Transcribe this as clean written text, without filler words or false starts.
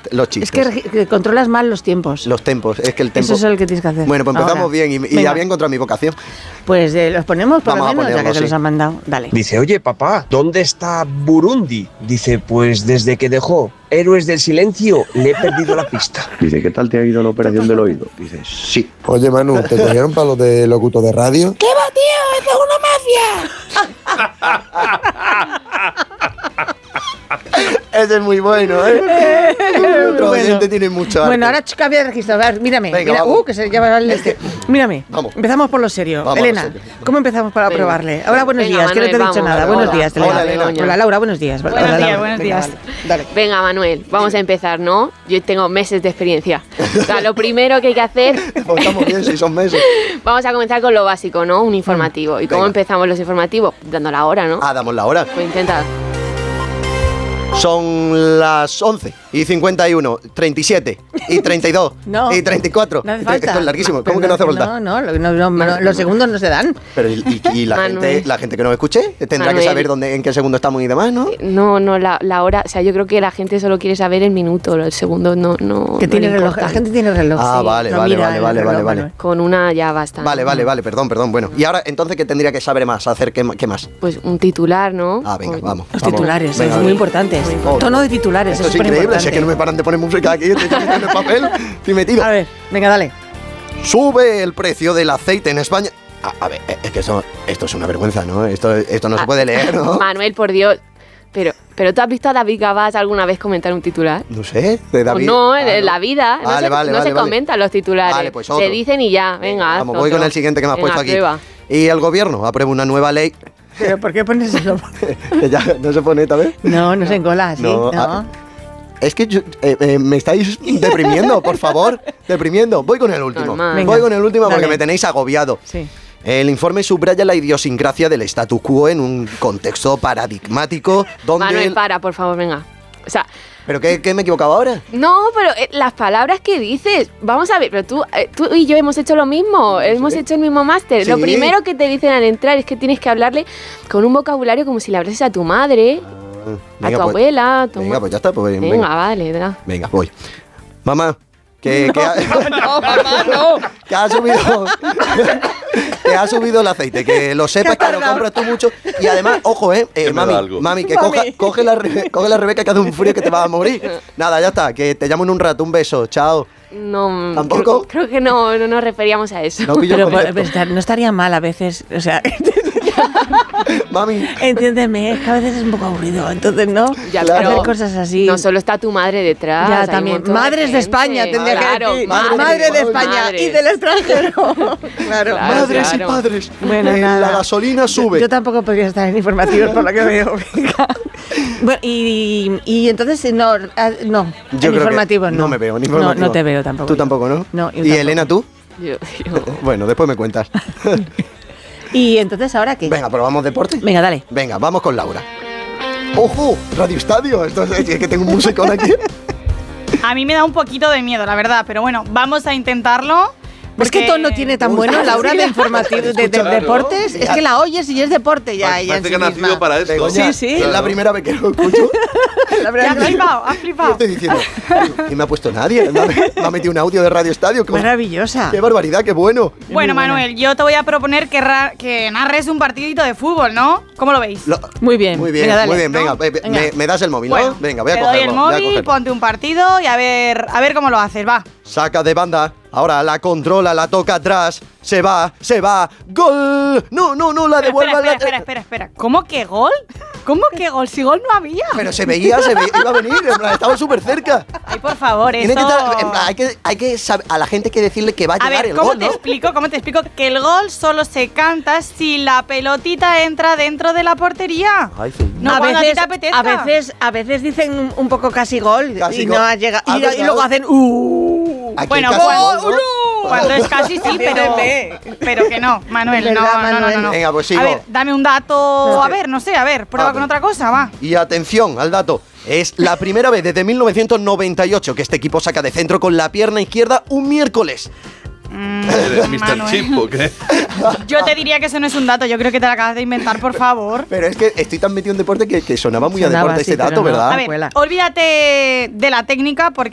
los chistes. Es que controlas mal los tiempos. Los tempos, es que el tempo... Eso es el que tienes que hacer. Bueno, pues empezamos ahora. bien y ya había encontrado mi vocación. Pues los ponemos por Vamos lo menos, a ya que ponerlo, se los han mandado. Dale. Dice, oye papá, ¿dónde está Burundi? Dice, pues desde que dejó Héroes del Silencio le he perdido la pista. Dice, ¿qué tal te ha ido la operación del oído? Dice, sí. Oye, Manu, ¿te cogieron para los de locuto de radio? ¿Qué va, tío? ¡Es una mafia! Ese es muy bueno, ¿eh? Otro oyente tiene mucho arte. Bueno, ahora cambia de registro. A ver, mírame. Venga, Mira, vamos. que se llama el este. Mírame. Vamos. Empezamos por lo serio. Vamos a lo Elena, serio. ¿cómo empezamos para Venga. probarle? Ahora, buenos Venga, días, que no te he Manuel, dicho vamos. nada. Buenos días, Hola, Elena. Elena. Hola, Laura, buenos días. Buenos Hola, días, Laura. buenos Venga, días. Dale. Venga, Manuel, vamos a empezar, ¿no? Yo tengo meses de experiencia. O sea, lo primero que hay que hacer... Pues estamos bien, si son meses. Vamos a comenzar con lo básico, ¿no? Un informativo. ¿Y cómo Venga. empezamos los informativos? Dando la hora, ¿no? Ah, damos la hora. Pues intenta. Son las 11 y 51, 37 y 32 No. y 34. No hace falta. Esto es larguísimo. Pero ¿Cómo que no hace falta? No, los segundos no se dan. Pero y Manuel. la gente que no me escuche tendrá Manuel. que saber en qué segundo estamos y demás, ¿no? No, la hora... O sea, yo creo que la gente solo quiere saber el minuto, el segundo no Que no tiene le reloj. importa. La gente tiene reloj. Ah, sí. vale, No vale, mira vale, el vale, reloj, vale. Manuel. Con una ya basta. Vale, perdón, bueno. Y ahora, entonces, ¿qué tendría que saber más? ¿Hacer qué más? Pues un titular, ¿no? Ah, venga, vamos. Los vamos. titulares, Venga, es muy importante. Joder. Tono de titulares, Esto es es súper increíble, importante. si es que no me paran de poner música aquí, estoy en el papel, estoy metido. A ver, venga, dale. Sube el precio del aceite en España. A ver, es que esto es una vergüenza, ¿no? Esto no se puede leer, ¿no? Manuel, por Dios. Pero ¿tú has visto a David Gabás alguna vez comentar un titular? No sé, de David. Pues no, Ah, en la vida. No se comentan los titulares. Vale, pues otro. Se dicen y ya, venga. Vamos, haz voy otro. con el siguiente que me has Venga, puesto aquí. prueba. Y el gobierno aprueba una nueva ley. ¿Pero por qué pones eso? Que ya no se pone esta vez. No se encola así. No, No. Es que me estáis deprimiendo, por favor. Deprimiendo. Voy con el último. Normal. Voy con el último porque Dale. me tenéis agobiado. Sí. El informe subraya la idiosincrasia del statu quo en un contexto paradigmático donde... Manuel, para, por favor, venga. O sea, ¿Pero qué me he equivocado ahora? no, pero las palabras que dices, vamos a ver, pero tú y yo hemos hecho lo mismo, hemos hecho el mismo máster. Sí. Lo primero que te dicen al entrar es que tienes que hablarle con un vocabulario como si le hablases a tu madre, a tu abuela, a tu Venga, pues ya está. Pues, Venga, vale, da. Venga, voy. Mamá, que Mamá, no. que ha subido... que ha subido el aceite, que lo sepas, que lo compras tú mucho. Y además, ojo, mami, que coge la Rebeca, que hace un frío que te vas a morir. Nada, ya está, que te llamo en un rato, un beso, chao. No, ¿Tampoco? Creo que no nos referíamos a eso. No pillo Pero concepto. no estaría mal a veces, o sea, Mami, entiéndeme, es que a veces es un poco aburrido, entonces no, Ya, Claro. hacer cosas así. No solo está tu madre detrás. Ya, hay un también. montón Madres de gente. España tendría Claro, que decir. madres, Madre de España madres. y del extranjero. Claro. Claro. madres y padres. Bueno, la nada. gasolina sube. Yo tampoco podría estar en informativos por lo que veo. Venga. Bueno, y entonces no, Yo en creo que informativos no. no me veo en informativos. No te veo tampoco. Tú tampoco, ¿no? No, yo ¿Y tampoco. Elena, tú? Yo- Bueno, después me cuentas. Y entonces ahora qué. Venga, probamos deporte. Venga, dale. Venga, vamos con Laura. ¡Ojo! Radio Estadio. Esto es que tengo un musicón aquí. A mí me da un poquito de miedo, la verdad, pero bueno, vamos a intentarlo. Es que tono tiene tan bueno, Laura, de informativos, de Escucha, deportes. Es que la oyes y es deporte ya. ella en Parece sí que ha nacido misma. para esto. Begoña, Sí. Es la primera vez que lo escucho. La Ya verdad has que- flipado, has Y flipado. estoy diciendo, ¿y me ha puesto nadie? Me ha metido un audio de Radio Estadio. Maravillosa. ¡Qué barbaridad, qué bueno! Bueno, Manuel, yo te voy a proponer que narres un partidito de fútbol, ¿no? ¿Cómo lo veis? Muy bien. Muy bien, Venga, dale. muy bien. Venga, ¿No? Venga. Me das el móvil, Bueno, ¿no? Venga, voy a te cogerlo. doy el voy a móvil, cogerlo. ponte un partido y a ver cómo lo haces, va. Saca de banda. Ahora la controla, la toca atrás. Se va. ¡Gol! No, la devuelve. Espera. ¿Cómo que gol? ¿Cómo que gol? Si gol no había. Pero se veía, iba a venir. En plan, estaba súper cerca. Ay, por favor, Tiene esto... que estar, en plan, hay que saber, a la gente hay que decirle que va a A llegar ver, el ¿cómo gol, te ¿no? explico? Que el gol solo se canta si la pelotita entra dentro de la portería. Ay, sí. No, a cuando a ti veces, te apetezca. a veces dicen un poco casi gol Casi y gol. no ha llegado. Ah, Y ¿verdad? luego hacen Aquí Bueno, casi gol, gol, ¿no? Cuando es casi sí, pero que no, Manuel, Es verdad, no. Manuel. Venga, pues sigo. A ver, dame un dato, a ver, no sé, prueba Ah, con pues. otra cosa, va. Y atención al dato. Es la primera vez desde 1998 que este equipo saca de centro con la pierna izquierda un miércoles. ¿Eres Mr. Manuel. Chip o qué? Yo te diría que eso no es un dato, yo creo que te lo acabas de inventar, por favor. Pero es que estoy tan metido en deporte que sonaba muy a Sonaba, deporte sí, ese dato, pero no. ¿verdad? A ver, Cuela. olvídate de la técnica porque